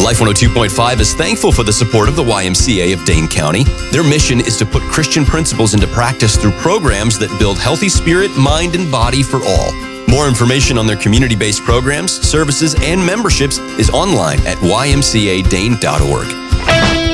Life 102.5 is thankful for the support of the YMCA of Dane County. Their mission is to put Christian principles into practice through programs that build healthy spirit, mind, and body for all. More information on their community-based programs, services, and memberships is online at ymcadane.org.